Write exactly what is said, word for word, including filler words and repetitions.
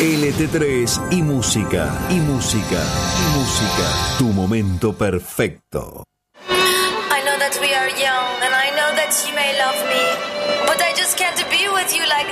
L T tres y música, y música, y música. Tu momento perfecto. I know that we are young and I know that you may love me, but I just can't be with you like